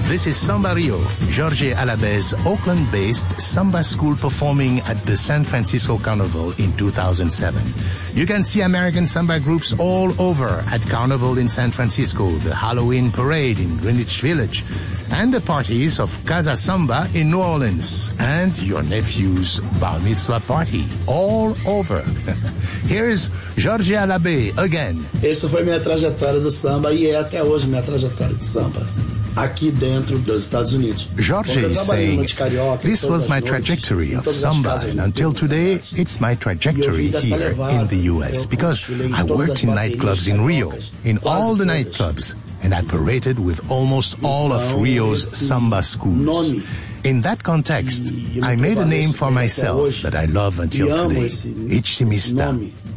This is Samba Rio, Jorge Alabé's Oakland-based samba school performing at the San Francisco Carnival in 2007. You can see American samba groups all over at Carnival in San Francisco, the Halloween parade in Greenwich Village, and the parties of Casa Samba in New Orleans, and your nephew's bar mitzvah party, all over. Here's Jorge Alabé again. Essa foi minha trajetória do samba e é até hoje minha trajetória de samba. Aqui dentro dos Estados Unidos. Jorge is saying, this was my trajectory of samba, and until today, it's my trajectory here in the U.S. because I worked in nightclubs in Rio, in all the nightclubs, and I paraded with almost all of Rio's samba schools. In that context, I made a name for myself that I love until today. Ritmista,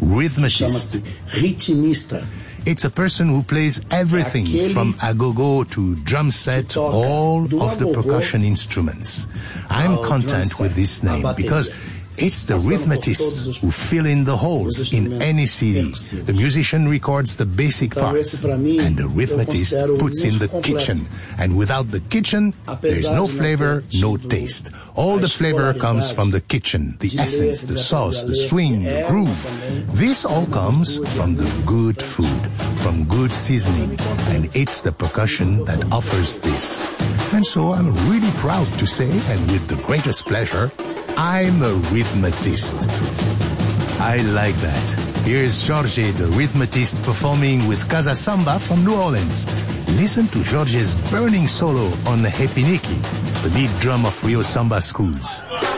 rhythmist. It's a person who plays everything from agogo to drum set, all of the percussion instruments. I'm content with this name because it's the rhythmetists who fill in the holes in any CD. The musician records the basic parts, and the rhythmetist puts in the kitchen. And without the kitchen, there's no flavor, no taste. All the flavor comes from the kitchen, the essence, the sauce, the swing, the groove. This all comes from the good food, from good seasoning, and it's the percussion that offers this. And so I'm really proud to say, and with the greatest pleasure, I'm a rhythmetist. I like that. Here's Jorge, the rhythmetist, performing with Casa Samba from New Orleans. Listen to Jorge's burning solo on the Hepiniki, the lead drum of Rio Samba Schools.